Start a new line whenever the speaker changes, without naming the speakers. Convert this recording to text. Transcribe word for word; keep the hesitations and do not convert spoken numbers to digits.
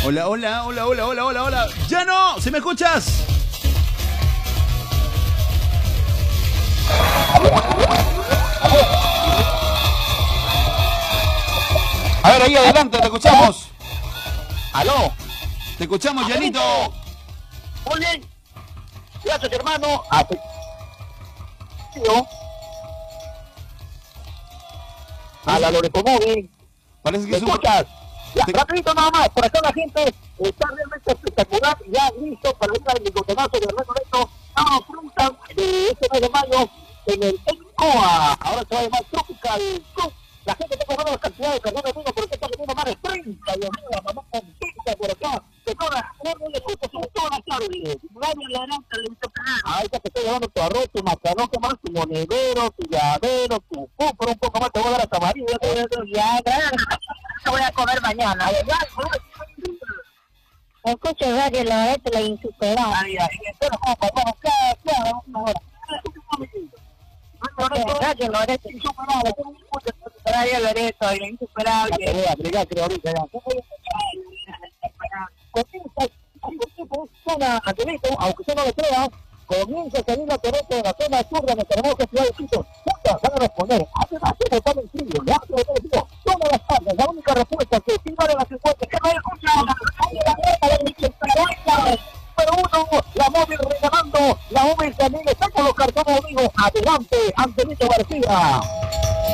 Hola, hola, hola, hola, hola, hola, hola. ¡Ya no! ¿Se me escuchas? A ver, ahí adelante, te escuchamos.
Aló.
Te escuchamos, Janito.
Muy bien. Gracias, hermano. A la Loreto Móvil.
Parece que
¿Me
es un...
escuchas? Ya,
Te...
rapidito nada más. Por acá la gente está realmente espectacular. Ya listo para ir al bicotonazo de Loreto. Estamos pronta de este mes de mayo en el ENCOA. Ahora se va a llamar Tropical Club. La gente está cobrando la cantidad de carbono amigo porque está teniendo más de treinta. Dios mío, la mamá contenta por acá. Que toda, no le escucha sobre toda la tarde. Nadie le hará talento canal. Ahorita te estoy llevando tu arroz, tu macarrón, que más, tu monedero, tu llavero, tu cupro, un poco más te voy a dar hasta amarillo. Ya, te voy a comer mañana. Escucha Radio Loreto, la insuperable. Ay, ay, espero, vamos, cada, cada una hora. Radio Loreto, insuperable. Radio Loreto, la insuperable. Ya te voy a agregar, creo, ahorita ya. Aunque usted no lo crea, comienza a salir la torreta de la zona sur de nuestra hermosa ciudad de Quito. Juntas van a responder. Además, se votan en frío. Le hace de todo. Todas las tardes, la única respuesta que sí vale las encuestas. Que no escucha la número uno, la móvil regalando. La móvil también está con los cartones amigos. Adelante, Angelito García.